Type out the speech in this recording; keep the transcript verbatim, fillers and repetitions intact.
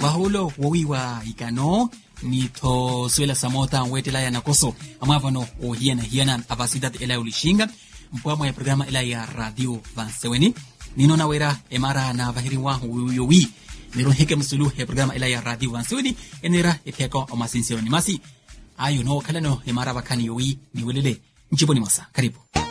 wahulo wowiwa ikano ni to suela samota wetela ya nakoso amavano o hiena hiena avasidad ela ulishinga mpwamo ya programa ela ya radio vanseweni nino na wera emara na bahiri wa yowi niro heke msulu ya programa ela ya radio vanseweni enera eteko o masinsiro ni masi ayo no kala no emara bakani yowi ni welele nchiboni masa karibu